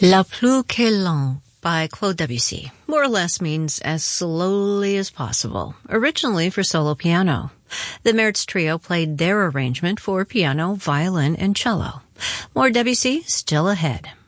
La plus que lent by Claude Debussy more or less means as slowly as possible, originally for solo piano. The Mertz Trio played their arrangement for piano, violin, and cello. More Debussy still ahead.